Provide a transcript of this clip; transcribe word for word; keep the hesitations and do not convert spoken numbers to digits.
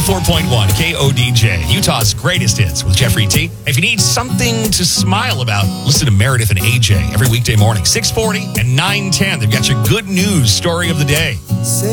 four point one K O D J, Utah's greatest hits with Jeffrey T. If you need something to smile about, listen to Meredith and A J every weekday morning, six forty and nine ten. They've got your good news story of the day.